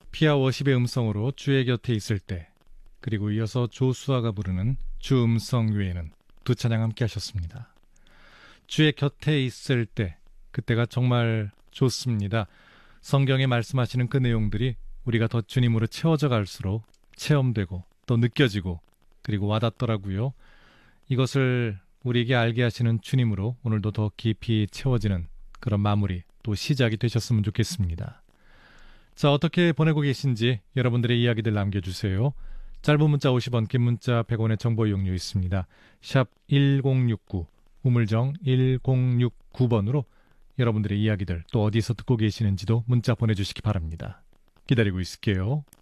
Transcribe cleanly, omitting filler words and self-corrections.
피아 워십의 음성으로 주의 곁에 있을 때, 그리고 이어서 조수아가 부르는 주 음성 외에는 두 찬양 함께 하셨습니다. 주의 곁에 있을 때, 그때가 정말 좋습니다. 성경에 말씀하시는 그 내용들이 우리가 더 주님으로 채워져 갈수록 체험되고 또 느껴지고 그리고 와닿더라고요. 이것을 우리에게 알게 하시는 주님으로 오늘도 더 깊이 채워지는 그런 마무리 또 시작이 되셨으면 좋겠습니다. 자, 어떻게 보내고 계신지 여러분들의 이야기들 남겨주세요. 짧은 문자 50원, 긴 문자 100원의 정보 이용료 있습니다. 샵 1069, 우물정 1069번으로 여러분들의 이야기들 또 어디서 듣고 계시는지도 문자 보내주시기 바랍니다. 기다리고 있을게요.